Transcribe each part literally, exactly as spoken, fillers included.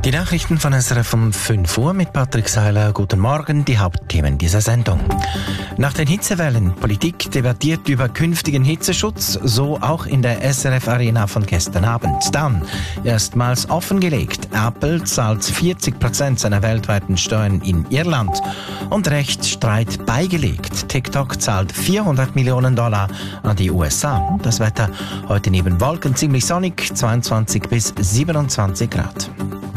Die Nachrichten von S R F um fünf Uhr mit Patrick Seiler. Guten Morgen, die Hauptthemen dieser Sendung. Nach den Hitzewellen, Politik debattiert über künftigen Hitzeschutz, so auch in der S R F Arena von gestern Abend. Dann erstmals offengelegt, Apple zahlt vierzig Prozent seiner weltweiten Steuern in Irland und Rechtsstreit beigelegt. TikTok zahlt vierhundert Millionen Dollar an die U S A. Das Wetter heute neben Wolken ziemlich sonnig, zweiundzwanzig bis siebenundzwanzig Grad.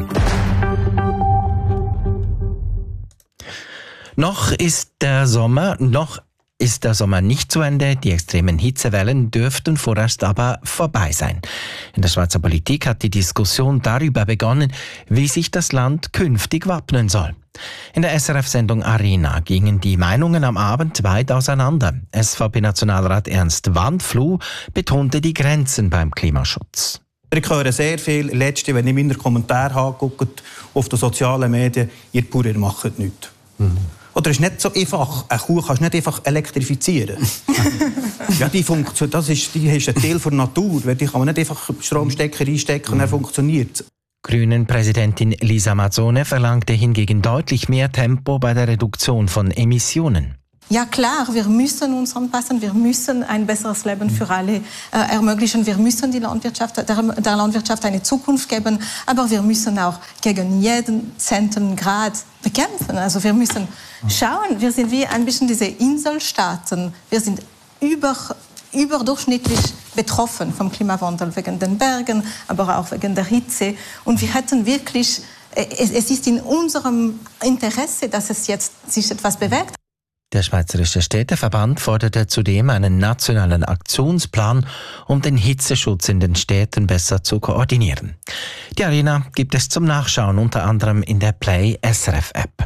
Noch ist der Sommer, noch ist der Sommer nicht zu Ende. Die extremen Hitzewellen dürften vorerst aber vorbei sein. In der Schweizer Politik hat die Diskussion darüber begonnen, wie sich das Land künftig wappnen soll. In der S R F-Sendung Arena gingen die Meinungen am Abend weit auseinander. S V P-Nationalrat Ernst Wandfluh betonte die Grenzen beim Klimaschutz. Ich höre sehr viel, letzte, wenn ich meine Kommentare angucke, auf den sozialen Medien, ihr Bauern macht nichts. Mhm. Oder es ist nicht so einfach, eine Kuh kannst du nicht einfach elektrifizieren. Ja, die Funktion, das ist, die ist ein Teil der Natur, die kann man nicht einfach Stromstecker einstecken und dann funktioniert es. Grünen-Präsidentin Lisa Mazzone verlangte hingegen deutlich mehr Tempo bei der Reduktion von Emissionen. Ja klar, wir müssen uns anpassen, wir müssen ein besseres Leben für alle äh, ermöglichen, wir müssen die Landwirtschaft, der, der Landwirtschaft eine Zukunft geben, aber wir müssen auch gegen jeden zehnten Grad bekämpfen. Also wir müssen schauen, wir sind wie ein bisschen diese Inselstaaten, wir sind über, überdurchschnittlich betroffen vom Klimawandel, wegen den Bergen, aber auch wegen der Hitze. Und wir hätten wirklich, es, es ist in unserem Interesse, dass es jetzt sich etwas bewegt. Der Schweizerische Städteverband forderte zudem einen nationalen Aktionsplan, um den Hitzeschutz in den Städten besser zu koordinieren. Die Arena gibt es zum Nachschauen, unter anderem in der Play S R F App.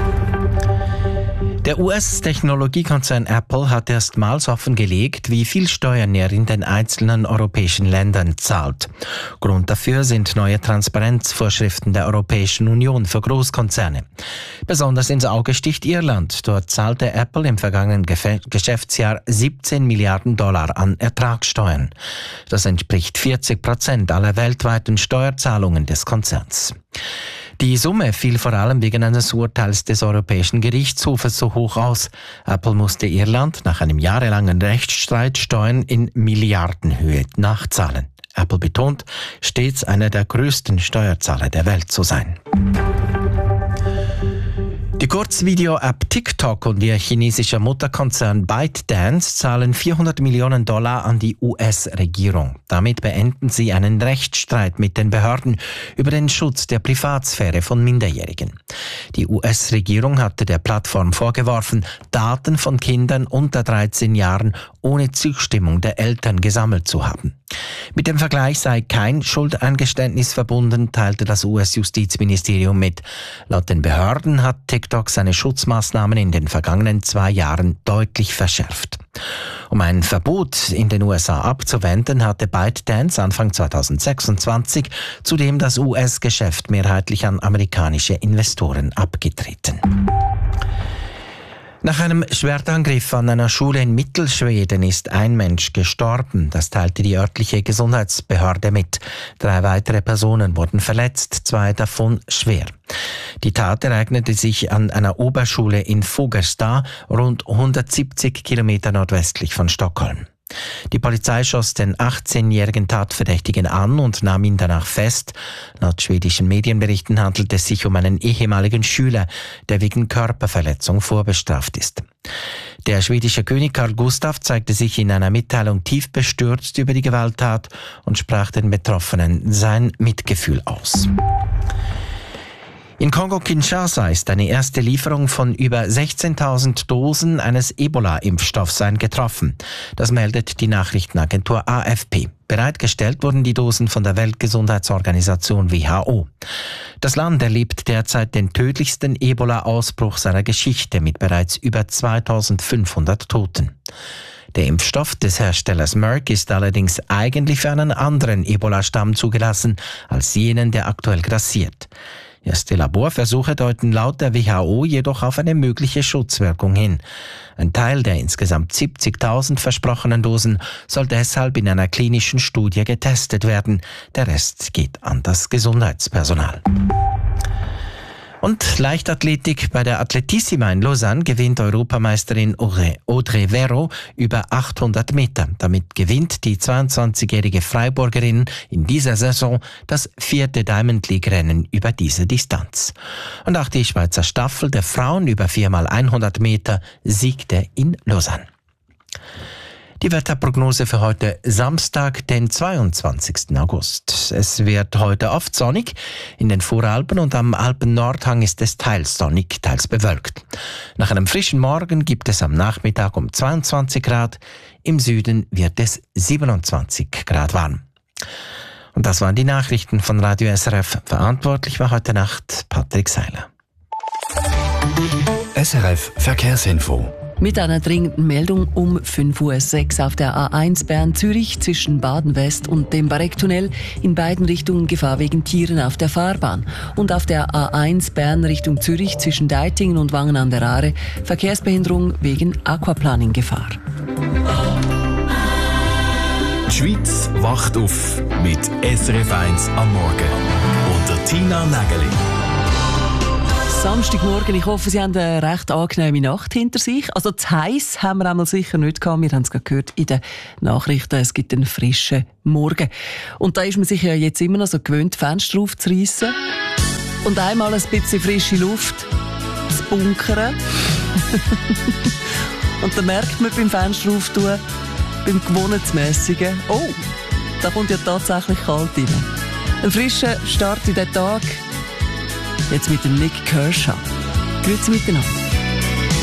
Der U S-Technologiekonzern Apple hat erstmals offengelegt, wie viel Steuern er in den einzelnen europäischen Ländern zahlt. Grund dafür sind neue Transparenzvorschriften der Europäischen Union für Großkonzerne. Besonders ins Auge sticht Irland. Dort zahlte Apple im vergangenen Ge- Geschäftsjahr siebzehn Milliarden Dollar an Ertragssteuern. Das entspricht vierzig Prozent aller weltweiten Steuerzahlungen des Konzerns. Die Summe fiel vor allem wegen eines Urteils des Europäischen Gerichtshofes so hoch aus. Apple musste Irland nach einem jahrelangen Rechtsstreit Steuern in Milliardenhöhe nachzahlen. Apple betont, stets einer der größten Steuerzahler der Welt zu sein. Die Kurzvideo-App TikTok und ihr chinesischer Mutterkonzern ByteDance zahlen vierhundert Millionen Dollar an die U S-Regierung. Damit beenden sie einen Rechtsstreit mit den Behörden über den Schutz der Privatsphäre von Minderjährigen. Die U S-Regierung hatte der Plattform vorgeworfen, Daten von Kindern unter dreizehn Jahren ohne Zustimmung der Eltern gesammelt zu haben. Mit dem Vergleich sei kein Schuldeingeständnis verbunden, teilte das U S-Justizministerium mit. Laut den Behörden hat TikTok seine Schutzmaßnahmen in den vergangenen zwei Jahren deutlich verschärft. Um ein Verbot in den U S A abzuwenden, hatte ByteDance Anfang zweitausendsechsundzwanzig zudem das U S-Geschäft mehrheitlich an amerikanische Investoren abgetreten. Nach einem Schwertangriff an einer Schule in Mittelschweden ist ein Mensch gestorben. Das teilte die örtliche Gesundheitsbehörde mit. Drei weitere Personen wurden verletzt, zwei davon schwer. Die Tat ereignete sich an einer Oberschule in Fogelstad, rund hundertsiebzig Kilometer nordwestlich von Stockholm. Die Polizei schoss den achtzehnjährigen Tatverdächtigen an und nahm ihn danach fest. Laut schwedischen Medienberichten handelt es sich um einen ehemaligen Schüler, der wegen Körperverletzung vorbestraft ist. Der schwedische König Carl Gustaf zeigte sich in einer Mitteilung tief bestürzt über die Gewalttat und sprach den Betroffenen sein Mitgefühl aus. In Kongo-Kinshasa ist eine erste Lieferung von über sechzehntausend Dosen eines Ebola-Impfstoffs eingetroffen. Das meldet die Nachrichtenagentur A F P. Bereitgestellt wurden die Dosen von der Weltgesundheitsorganisation W H O. Das Land erlebt derzeit den tödlichsten Ebola-Ausbruch seiner Geschichte mit bereits über zweitausendfünfhundert Toten. Der Impfstoff des Herstellers Merck ist allerdings eigentlich für einen anderen Ebola-Stamm zugelassen als jenen, der aktuell grassiert. Erste Laborversuche deuten laut der W H O jedoch auf eine mögliche Schutzwirkung hin. Ein Teil der insgesamt siebzigtausend versprochenen Dosen soll deshalb in einer klinischen Studie getestet werden. Der Rest geht an das Gesundheitspersonal. Und Leichtathletik: bei der Atletissima in Lausanne gewinnt Europameisterin Audrey Vero über achthundert Meter. Damit gewinnt die zweiundzwanzigjährige Freiburgerin in dieser Saison das vierte Diamond League Rennen über diese Distanz. Und auch die Schweizer Staffel der Frauen über vier mal hundert Meter siegte in Lausanne. Die Wetterprognose für heute Samstag, den zweiundzwanzigsten August. Es wird heute oft sonnig. In den Voralpen und am Alpen-Nordhang ist es teils sonnig, teils bewölkt. Nach einem frischen Morgen gibt es am Nachmittag um zweiundzwanzig Grad. Im Süden wird es siebenundzwanzig Grad warm. Und das waren die Nachrichten von Radio S R F. Verantwortlich war heute Nacht Patrick Seiler. S R F Verkehrsinfo. Mit einer dringenden Meldung um fünf Uhr sechs auf der A eins Bern-Zürich zwischen Baden-West und dem Barecktunnel. In beiden Richtungen Gefahr wegen Tieren auf der Fahrbahn. Und auf der A eins Bern Richtung Zürich zwischen Deitingen und Wangen an der Aare Verkehrsbehinderung wegen Aquaplaning-Gefahr. Die Schweiz wacht auf mit S R F eins am Morgen. Unter Tina Nägeli. Samstagmorgen, ich hoffe, Sie haben eine recht angenehme Nacht hinter sich. Also zu heiß haben wir einmal sicher nicht gehabt. Wir haben es gerade gehört in den Nachrichten, es gibt einen frischen Morgen. Und da ist man sich ja jetzt immer noch so gewöhnt, Fenster aufzureissen und einmal ein bisschen frische Luft zu bunkern. Und dann merkt man beim Fenster auftun, beim Gewohnheitsmässigen, oh, da kommt ja tatsächlich kalt rein. Ein frischer Start in den Tag. Jetzt mit dem Nick Kershaw. Grüezi miteinander.